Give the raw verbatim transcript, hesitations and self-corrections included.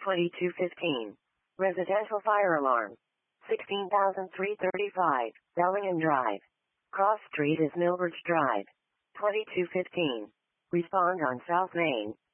twenty-two fifteen. Residential fire alarm. sixteen thousand three hundred thirty-five, Bellingham Drive. Cross Street is Millbridge Drive. twenty-two fifteen. Respond on South Main.